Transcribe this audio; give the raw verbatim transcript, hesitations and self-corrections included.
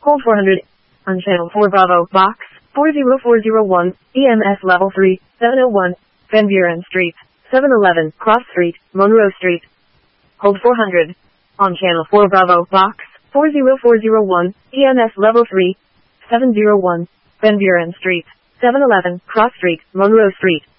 Hold four hundred. On channel four Bravo, box four zero four zero one, E M S level three, seven oh one, Van Buren Street, seven eleven, Cross Street, Monroe Street. Hold four hundred. On channel four Bravo, box four zero four zero one, E M S level three, seven oh one, Van Buren Street, seven eleven, Cross Street, Monroe Street.